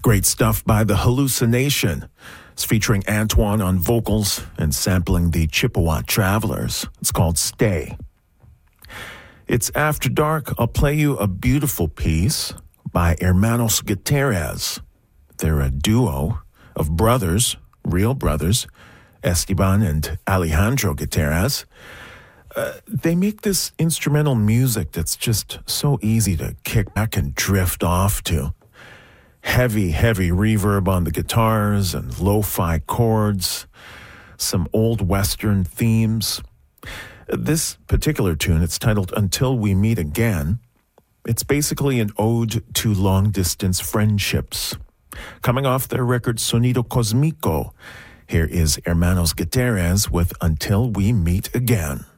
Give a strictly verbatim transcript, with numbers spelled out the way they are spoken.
Great stuff by The Hallucination. It's featuring Antoine on vocals and sampling the Chippewa Travelers. It's called Stay. It's After Dark. I'll play you a beautiful piece by Hermanos Gutierrez. They're a duo of brothers, real brothers, Esteban and Alejandro Gutierrez. Uh, they make this instrumental music that's just so easy to kick back and drift off to. Heavy, heavy reverb on the guitars and lo-fi chords, some old Western themes. This particular tune, it's titled Until We Meet Again. It's basically an ode to long-distance friendships. Coming off their record Sonido Cosmico, here is Hermanos Gutierrez with Until We Meet Again.